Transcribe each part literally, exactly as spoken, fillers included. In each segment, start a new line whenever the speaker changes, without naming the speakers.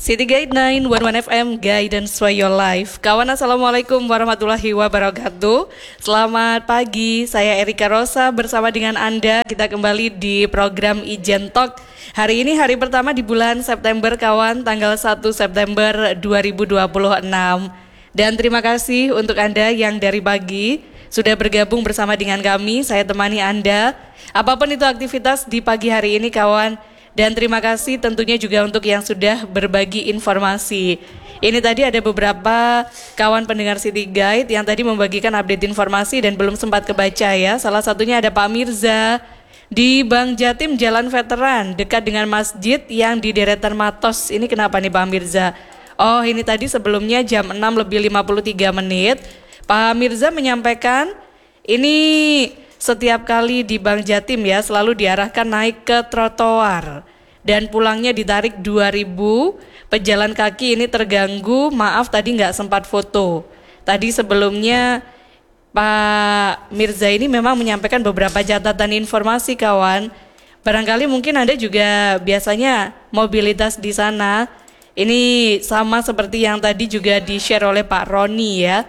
City Guide sembilan satu satu F M, Guidance for Your Life. Kawan, Assalamualaikum warahmatullahi wabarakatuh. Selamat pagi, saya Erika Rosa bersama dengan Anda. Kita kembali di program Ijen Talk. Hari ini hari pertama di bulan September, kawan, tanggal satu September dua ribu dua puluh enam. Dan terima kasih untuk Anda yang dari pagi sudah bergabung bersama dengan kami. Saya temani Anda, apapun itu aktivitas di pagi hari ini, kawan. Dan terima kasih tentunya juga untuk yang sudah berbagi informasi. Ini tadi ada beberapa kawan pendengar City Guide yang tadi membagikan update informasi dan belum sempat kebaca ya. Salah satunya ada Pak Mirza di Bank Jatim Jalan Veteran dekat dengan masjid yang di deretan Matos. Ini kenapa nih Pak Mirza? Oh, ini tadi sebelumnya jam enam lebih lima puluh tiga menit Pak Mirza menyampaikan ini setiap kali di Bank Jatim ya selalu diarahkan naik ke trotoar dan pulangnya ditarik dua ribu. Pejalan kaki ini terganggu, maaf tadi nggak sempat foto. Tadi sebelumnya Pak Mirza ini memang menyampaikan beberapa catatan informasi, kawan. Barangkali mungkin Anda juga biasanya mobilitas di sana. Ini sama seperti yang tadi juga di-share oleh Pak Roni ya.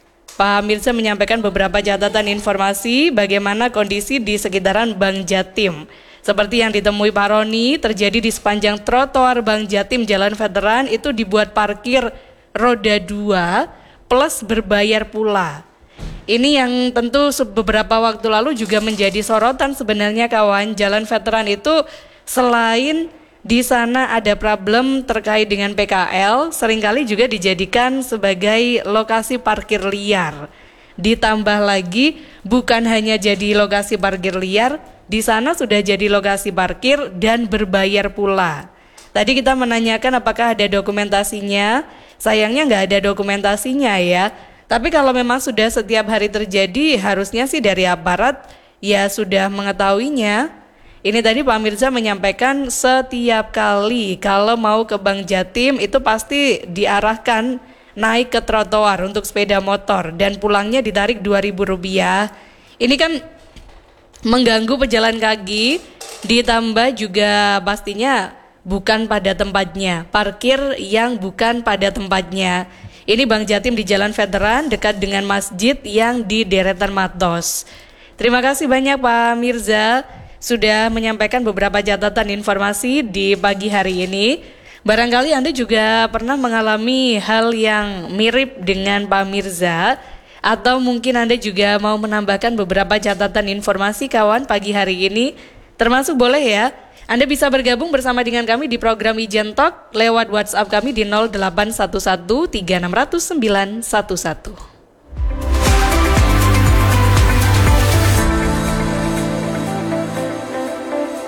Pak Mirza menyampaikan beberapa catatan informasi bagaimana kondisi di sekitaran Bank Jatim. Seperti yang ditemui Pak Roni, terjadi di sepanjang trotoar Bank Jatim Jalan Veteran itu dibuat parkir roda dua plus berbayar pula. Ini yang tentu beberapa waktu lalu juga menjadi sorotan sebenarnya, kawan. Jalan Veteran itu selain di sana ada problem terkait dengan P K L, seringkali juga dijadikan sebagai lokasi parkir liar. Ditambah lagi bukan hanya jadi lokasi parkir liar, di sana sudah jadi lokasi parkir dan berbayar pula. Tadi kita menanyakan apakah ada dokumentasinya, sayangnya nggak ada dokumentasinya ya. Tapi kalau memang sudah setiap hari terjadi, harusnya sih dari aparat ya sudah mengetahuinya. Ini tadi Pak Mirza menyampaikan setiap kali kalau mau ke Bank Jatim itu pasti diarahkan naik ke trotoar untuk sepeda motor dan pulangnya ditarik dua ribu rupiah. Ini kan mengganggu pejalan kaki, ditambah juga pastinya bukan pada tempatnya, parkir yang bukan pada tempatnya. Ini Bank Jatim di Jalan Veteran dekat dengan masjid yang di deretan Matos. Terima kasih banyak Pak Mirza sudah menyampaikan beberapa catatan informasi di pagi hari ini. Barangkali Anda juga pernah mengalami hal yang mirip dengan Pak Mirza, atau mungkin Anda juga mau menambahkan beberapa catatan informasi, kawan, pagi hari ini. Termasuk boleh ya, Anda bisa bergabung bersama dengan kami di program Ijen Talk lewat WhatsApp kami di nol delapan satu satu tiga enam nol nol sembilan satu satu.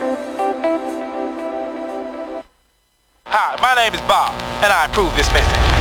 Hi, my name is Bob, and I approve this message.